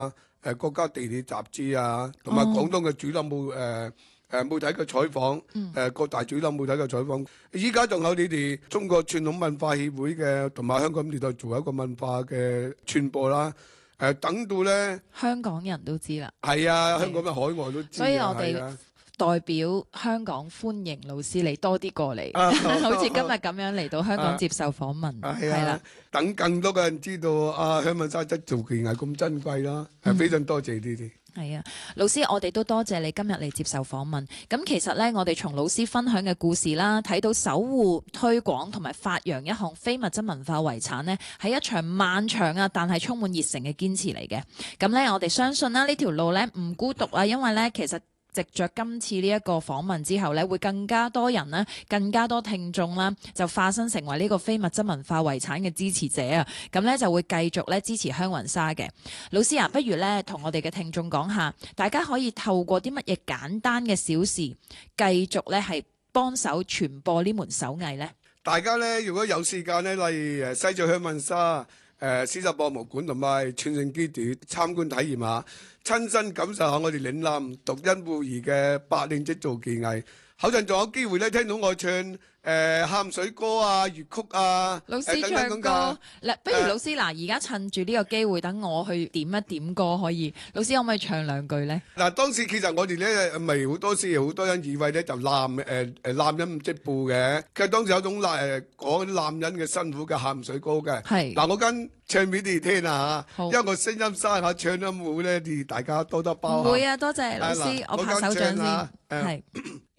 國家地理雜誌啊，同埋廣東嘅主流媒體嘅採訪，各大主流媒體嘅採訪。依家仲有你哋中國傳統文化協會嘅，同埋香港電台做一個文化嘅傳播啦。等到咧， 香港人都知啦。 係啊，香港嘅海外都知。 所以我哋代表香港歡迎老師你多啲過嚟，好似今日咁樣嚟到香港接受訪問，係啦。 等更多嘅人知道香問沙質造技藝咁珍貴啦，非常多謝你哋。 係啊，老師，我哋都多謝你今日嚟接受訪問。咁其實呢，我哋從老師分享嘅故事啦，睇到守護、推廣同埋發揚一項非物質文化遺產呢，係一場漫長但係充滿熱誠嘅堅持嚟嘅。咁呢，我哋相信啦，呢條路呢唔孤獨啊，因為呢，其實藉着今次呢一個訪問之後呢，會更加多人呢，更加多聽眾啦，就化身成為呢個非物質文化遺產嘅支持者啊！咁呢，就會繼續咧支持香雲紗嘅。老師啊，不如呢，同我哋嘅聽眾講下，大家可以透過啲乜嘢簡單嘅小事，繼續呢係幫手傳播呢門手藝呢？ 大家呢，如果有時間呢，例如西藏香雲紗、絲綢博物館同埋傳承基地參觀體驗下，親身感受下我哋嶺南獨一無二嘅白綾織造技藝。後陣仲有機會咧聽到我唱喊水歌啊、粵曲啊， 老師唱歌。不如老師而家趁住呢個機會，等我去點一點歌可以。老師可唔可以唱兩句咧？ 當時其實我哋咧咪好多時好多人以為咧就男人唔織布嘅，其實當時有種講男人嘅辛苦嘅喊水歌嘅。 係。 我跟唱俾你聽啊嚇，因為我聲音沙下唱得唔好咧，大家多得包涵。 唔會啊，多謝老師，我拍手掌先。係。